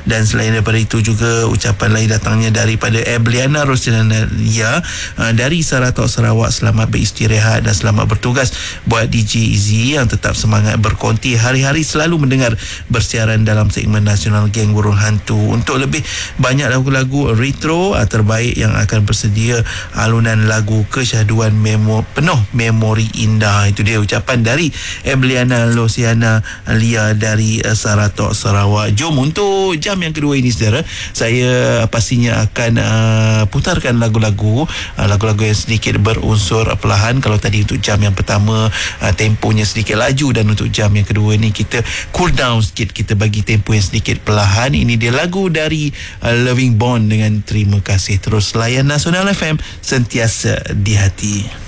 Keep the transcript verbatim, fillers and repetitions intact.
Dan selain daripada itu juga ucapan lain datangnya daripada Ebliana Rosinalia uh, dari Saratok Sarawak. Selamat beristirahat dan selamat bertugas buat D J Izzy yang tetap semangat berkonti hari-hari selalu mendengar bersiaran dalam segmen nasional Geng Burung Hantu. Untuk lebih banyak lagu-lagu retro uh, terbaik yang akan bersedia alunan lagu kesyahduan memo, penuh memori indah. Itu dia ucapan dari Ebliana Rosinalia Lia dari uh, Saratok Sarawak. Jom untuk jam yang kedua ini saudara, saya pastinya akan uh, putarkan lagu-lagu uh, lagu-lagu yang sedikit berunsur perlahan. Kalau tadi untuk jam yang pertama uh, temponya sedikit laju, dan untuk jam yang kedua ni kita cool down sikit, kita bagi tempo yang sedikit perlahan. Ini dia lagu dari uh, Loving Bond dengan Terima Kasih. Terus layan Nasional F M, sentiasa di hati.